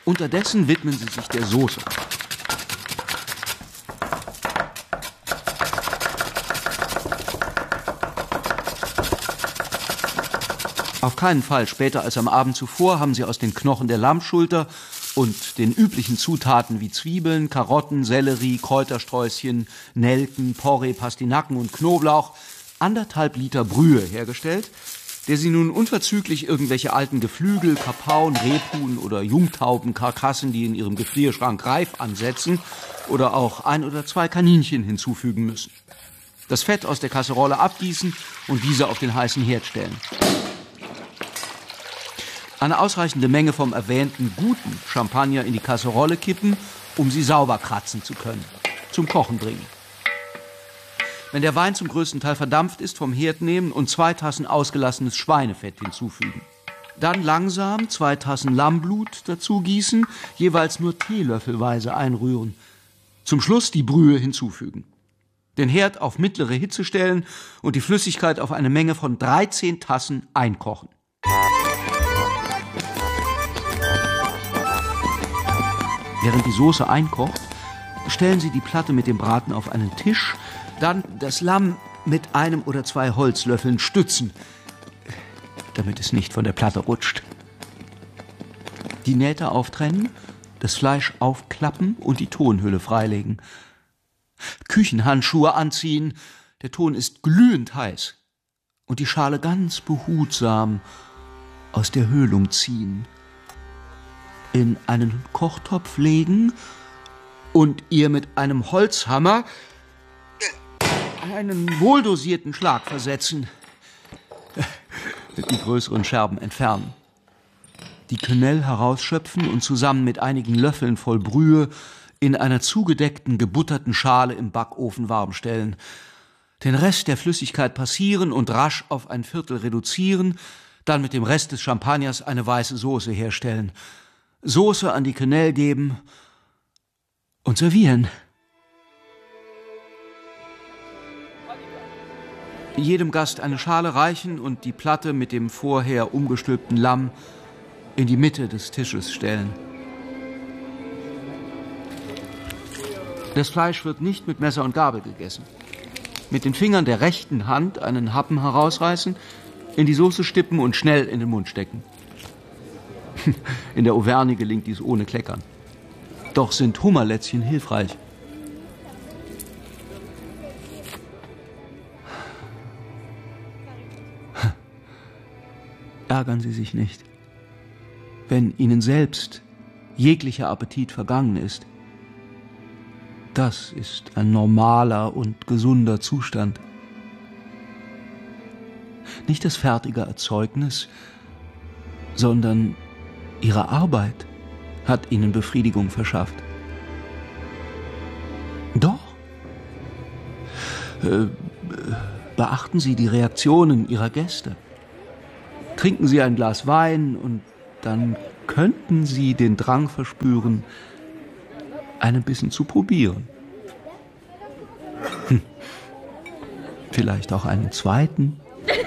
Unterdessen widmen sie sich der Soße. Auf keinen Fall später als am Abend zuvor haben sie aus den Knochen der Lammschulter und den üblichen Zutaten wie Zwiebeln, Karotten, Sellerie, Kräutersträußchen, Nelken, Porree, Pastinaken und Knoblauch 1,5 Liter Brühe hergestellt, der sie nun unverzüglich irgendwelche alten Geflügel, Kapauen, Rebhuhn oder Jungtaubenkarkassen, die in ihrem Gefrierschrank reif ansetzen, oder auch 1 oder 2 Kaninchen hinzufügen müssen. Das Fett aus der Kasserolle abgießen und diese auf den heißen Herd stellen. Eine ausreichende Menge vom erwähnten guten Champagner in die Kasserolle kippen, um sie sauber kratzen zu können. Zum Kochen bringen. Wenn der Wein zum größten Teil verdampft ist, vom Herd nehmen und 2 Tassen ausgelassenes Schweinefett hinzufügen. Dann langsam 2 Tassen Lammblut dazu gießen, jeweils nur teelöffelweise einrühren. Zum Schluss die Brühe hinzufügen. Den Herd auf mittlere Hitze stellen und die Flüssigkeit auf eine Menge von 13 Tassen einkochen. Während die Soße einkocht, stellen Sie die Platte mit dem Braten auf einen Tisch, dann das Lamm mit 1 oder 2 Holzlöffeln stützen, damit es nicht von der Platte rutscht. Die Nähte auftrennen, das Fleisch aufklappen und die Tonhülle freilegen. Küchenhandschuhe anziehen, der Ton ist glühend heiß, und die Schale ganz behutsam aus der Höhlung ziehen. In einen Kochtopf legen und ihr mit einem Holzhammer einen wohldosierten Schlag versetzen. Die größeren Scherben entfernen. Die Quenelle herausschöpfen und zusammen mit einigen Löffeln voll Brühe in einer zugedeckten, gebutterten Schale im Backofen warm stellen. Den Rest der Flüssigkeit passieren und rasch auf 1/4 reduzieren, dann mit dem Rest des Champagners eine weiße Soße herstellen. Soße an die Quenelle geben und servieren. Jedem Gast eine Schale reichen und die Platte mit dem vorher umgestülpten Lamm in die Mitte des Tisches stellen. Das Fleisch wird nicht mit Messer und Gabel gegessen. Mit den Fingern der rechten Hand einen Happen herausreißen, in die Soße stippen und schnell in den Mund stecken. In der Auvergne gelingt dies ohne Kleckern. Doch sind Hummerlätzchen hilfreich. Ärgern Sie sich nicht, wenn Ihnen selbst jeglicher Appetit vergangen ist. Das ist ein normaler und gesunder Zustand. Nicht das fertige Erzeugnis, sondern Ihre Arbeit hat Ihnen Befriedigung verschafft. Doch. Beachten Sie die Reaktionen Ihrer Gäste. Trinken Sie ein Glas Wein und dann könnten Sie den Drang verspüren, einen Bissen zu probieren. Vielleicht auch einen zweiten.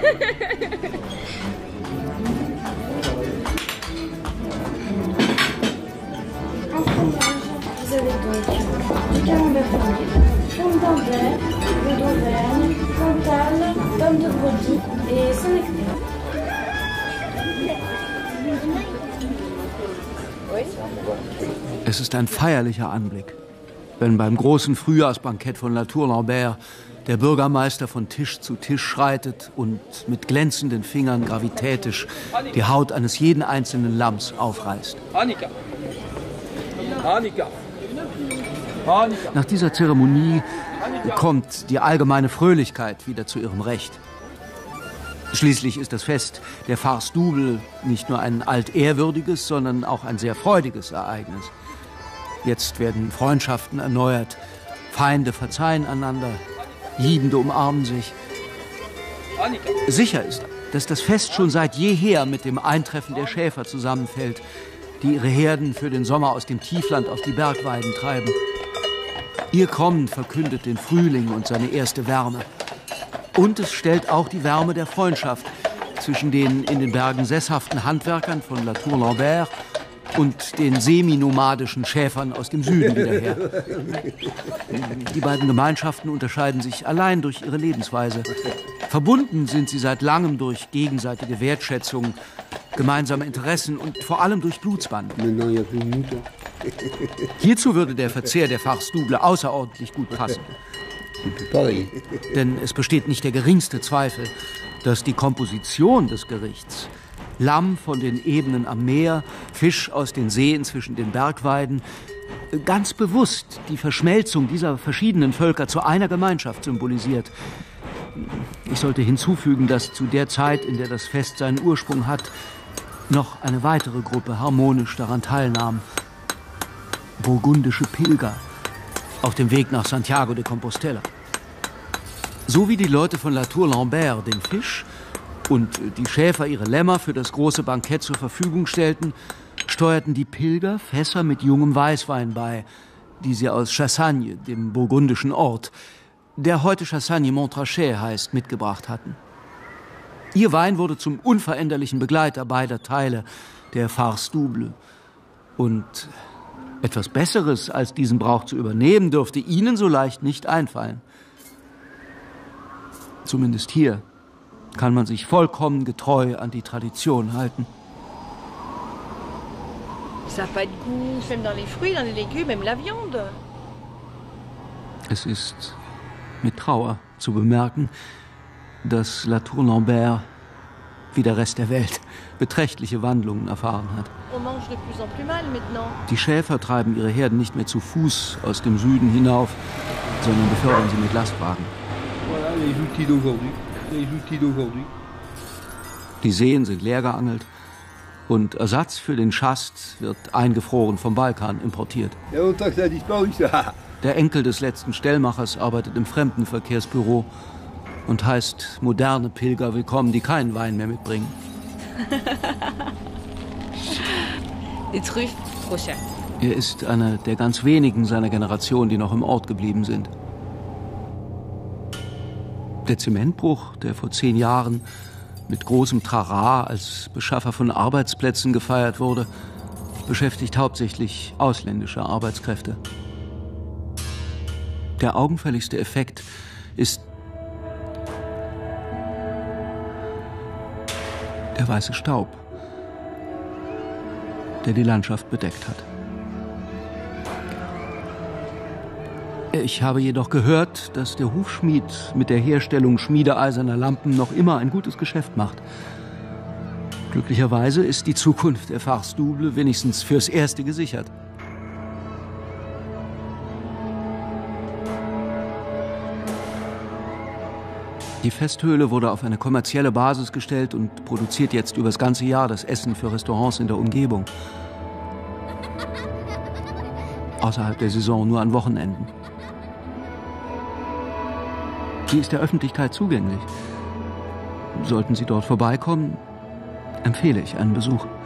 Es ist ein feierlicher Anblick, wenn beim großen Frühjahrsbankett von La Tour Lambert der Bürgermeister von Tisch zu Tisch schreitet und mit glänzenden Fingern gravitätisch die Haut eines jeden einzelnen Lamms aufreißt. Annika. Nach dieser Zeremonie kommt die allgemeine Fröhlichkeit wieder zu ihrem Recht. Schließlich ist das Fest der Farce Double nicht nur ein altehrwürdiges, sondern auch ein sehr freudiges Ereignis. Jetzt werden Freundschaften erneuert, Feinde verzeihen einander, Liebende umarmen sich. Sicher ist, dass das Fest schon seit jeher mit dem Eintreffen der Schäfer zusammenfällt, die ihre Herden für den Sommer aus dem Tiefland auf die Bergweiden treiben. Ihr Kommen verkündet den Frühling und seine erste Wärme. Und es stellt auch die Wärme der Freundschaft zwischen den in den Bergen sesshaften Handwerkern von La Tour Lambert und den seminomadischen Schäfern aus dem Süden wieder her. Die beiden Gemeinschaften unterscheiden sich allein durch ihre Lebensweise. Verbunden sind sie seit langem durch gegenseitige Wertschätzung, gemeinsame Interessen und vor allem durch Blutsbanden. Hierzu würde der Verzehr der Farce double außerordentlich gut passen. Denn es besteht nicht der geringste Zweifel, dass die Komposition des Gerichts, Lamm von den Ebenen am Meer, Fisch aus den Seen zwischen den Bergweiden, ganz bewusst die Verschmelzung dieser verschiedenen Völker zu einer Gemeinschaft symbolisiert. Ich sollte hinzufügen, dass zu der Zeit, in der das Fest seinen Ursprung hat, noch eine weitere Gruppe harmonisch daran teilnahm. Burgundische Pilger auf dem Weg nach Santiago de Compostela. So wie die Leute von La Tour Lambert den Fisch und die Schäfer ihre Lämmer für das große Bankett zur Verfügung stellten, steuerten die Pilger Fässer mit jungem Weißwein bei, die sie aus Chassagne, dem burgundischen Ort, der heute Chassagne-Montrachet heißt, mitgebracht hatten. Ihr Wein wurde zum unveränderlichen Begleiter beider Teile der Farce double. Und etwas Besseres als diesen Brauch zu übernehmen, dürfte ihnen so leicht nicht einfallen. Zumindest hier kann man sich vollkommen getreu an die Tradition halten. Es ist mit Trauer zu bemerken, dass La Tour Lambert, wie der Rest der Welt, beträchtliche Wandlungen erfahren hat. Die Schäfer treiben ihre Herden nicht mehr zu Fuß aus dem Süden hinauf, sondern befördern sie mit Lastwagen. Die Seen sind leer geangelt und Ersatz für den Schast wird eingefroren vom Balkan importiert. Der Enkel des letzten Stellmachers arbeitet im Fremdenverkehrsbüro und heißt moderne Pilger willkommen, die keinen Wein mehr mitbringen. Er ist einer der ganz wenigen seiner Generation, die noch im Ort geblieben sind. Der Zementbruch, der vor 10 Jahren mit großem Trara als Beschaffer von Arbeitsplätzen gefeiert wurde, beschäftigt hauptsächlich ausländische Arbeitskräfte. Der augenfälligste Effekt ist der weiße Staub, der die Landschaft bedeckt hat. Ich habe jedoch gehört, dass der Hufschmied mit der Herstellung schmiedeeiserner Lampen noch immer ein gutes Geschäft macht. Glücklicherweise ist die Zukunft der Farce double wenigstens fürs Erste gesichert. Die Festhöhle wurde auf eine kommerzielle Basis gestellt und produziert jetzt übers ganze Jahr das Essen für Restaurants in der Umgebung. Außerhalb der Saison nur an Wochenenden. Sie ist der Öffentlichkeit zugänglich. Sollten Sie dort vorbeikommen, empfehle ich einen Besuch.